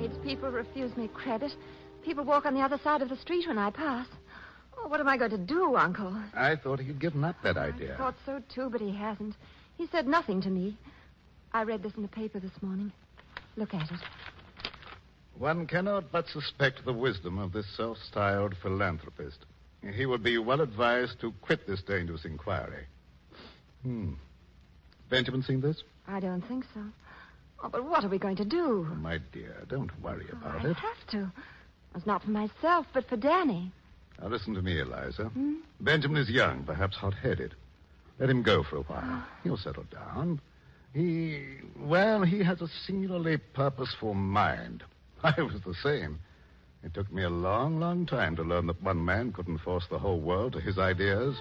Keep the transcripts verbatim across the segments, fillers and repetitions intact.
tradespeople refuse me credit. People walk on the other side of the street when I pass. Oh, what am I going to do, Uncle? I thought he'd given up that idea. I thought so, too, but he hasn't. He said nothing to me. I read this in the paper this morning. Look at it. One cannot but suspect the wisdom of this self-styled philanthropist. He would be well advised to quit this dangerous inquiry. Hmm. Benjamin seen this? I don't think so. Oh, but what are we going to do? Oh, my dear, don't worry about oh, I it. I have to. It's not for myself, but for Danny. Now, listen to me, Eliza. Hmm? Benjamin is young, perhaps hot-headed. Let him go for a while. He'll settle down. He, well, he has a singularly purposeful mind. I was the same. It took me a long, long time to learn that one man couldn't force the whole world to his ideas.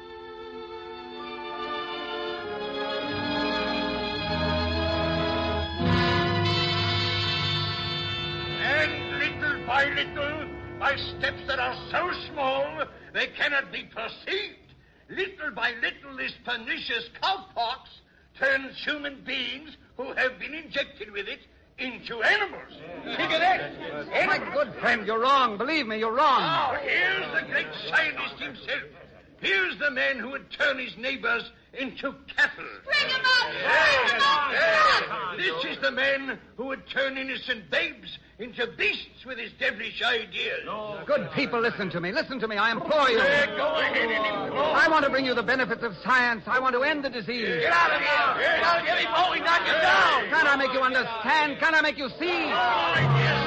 And little by little, by steps that are so small, they cannot be perceived, little by little, this pernicious cowpox turns human beings who have been injected with it into animals. Figure that. My good friend, you're wrong. Believe me, you're wrong. Now, here's the great scientist himself. Here's the man who would turn his neighbors into cattle. Bring him up! Bring him up! Yes. This is the man who would turn innocent babes into beasts with his devilish ideas. No. Good people, listen to me. Listen to me. I implore you. Yeah, go ahead and implore. I want to bring you the benefits of science. I want to end the disease. Get out of here. Get out of here before we knock you down. Can I make you understand? Can I make you see? All right, yes.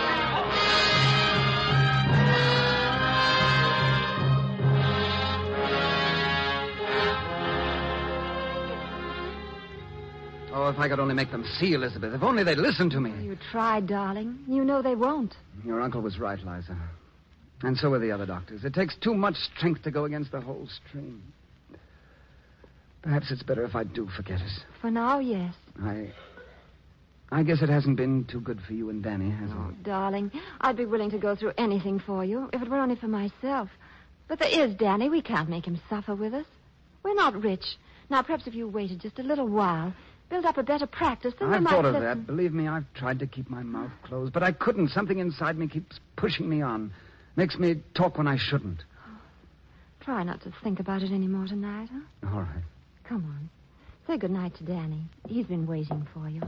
Oh, if I could only make them see, Elizabeth. If only they'd listen to me. You tried, darling. You know they won't. Your uncle was right, Liza. And so are the other doctors. It takes too much strength to go against the whole stream. Perhaps it's better if I do forget it. For now, yes. I... I guess it hasn't been too good for you and Danny, has Oh, it? darling, I'd be willing to go through anything for you, if it were only for myself. But there is Danny. We can't make him suffer with us. We're not rich. Now, perhaps if you waited just a little while... build up a better practice, then we I've might thought of listen. that. Believe me, I've tried to keep my mouth closed, but I couldn't. Something inside me keeps pushing me on. Makes me talk when I shouldn't. Oh, try not to think about it anymore tonight, huh? All right. Come on. Say goodnight to Danny. He's been waiting for you.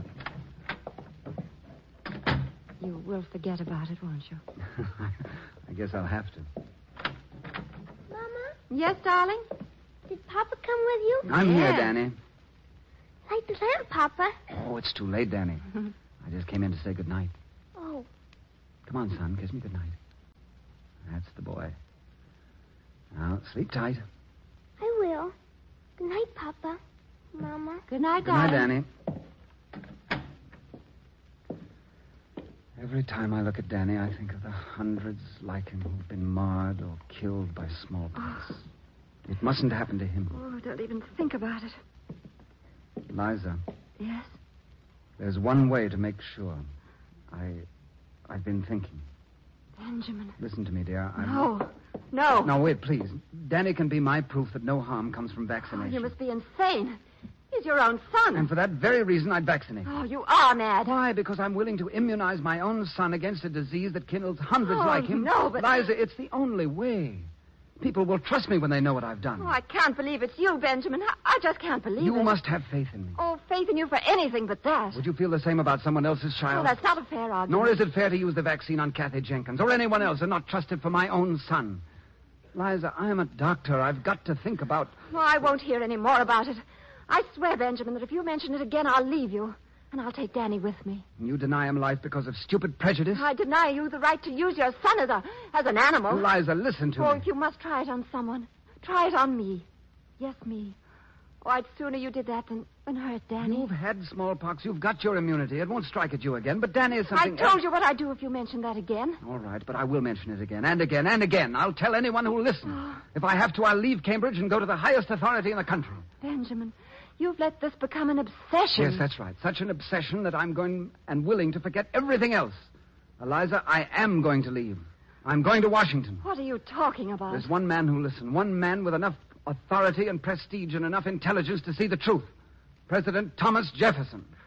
You will forget about it, won't you? I guess I'll have to. Mama, Yes, darling? did Papa come with you? I'm Yes. here, Danny. Light the lamp, Papa. Oh, it's too late, Danny. I just came in to say goodnight. Oh, Come on, son. Kiss me goodnight. That's the boy. Now, sleep tight. I will. Good night, Papa. Mama. Good night, Good night, darling. Danny. Every time I look at Danny, I think of the hundreds like him who've been marred or killed by smallpox. It mustn't happen to him. Oh, don't even think about it. Liza, Yes? there's one way to make sure. I... I've been thinking. Benjamin. Listen to me, dear. I'm... No. No. Now, wait, please. Danny can be my proof that no harm comes from Oh, vaccination. you must be insane. He's your own son. And for that very reason, I'd vaccinate. Oh, you are mad. Why? Because I'm willing to immunize my own son against a disease that kills hundreds Oh, like him. no, but- Liza, it's the only way. People will trust me when they know what I've done. Oh, I can't believe it's you, Benjamin. I, I just can't believe you it. must have faith in me. Oh, faith in you for anything but that. Would you feel the same about someone else's Oh, child? that's not a fair argument. Nor is it fair to use the vaccine on Kathy Jenkins or anyone else and not trust it for my own son. Liza, I'm a doctor. I've got to think about... Oh, I won't hear any more about it. I swear, Benjamin, that if you mention it again, I'll leave you. And I'll take Danny with me. You deny him life because of stupid prejudice? I deny you the right to use your son as a as an animal. Liza, listen to Oh, me. you must try it on someone. Try it on me. Yes, me. Oh, I'd sooner you did that than, than hurt Danny. You've had smallpox. You've got your immunity. It won't strike at you again. But Danny is something... I told you what I'd do if you mentioned that again. All right, but I will mention it again and again and again. I'll tell anyone who'll listen. If I have to, I'll leave Cambridge and go to the highest authority in the country. Benjamin, you've let this become an obsession. Yes, that's right. Such an obsession that I'm going and willing to forget everything else. Eliza, I am going to leave. I'm going to Washington. What are you talking about? There's one man who'll listen. One man with enough authority and prestige and enough intelligence to see the truth. President Thomas Jefferson.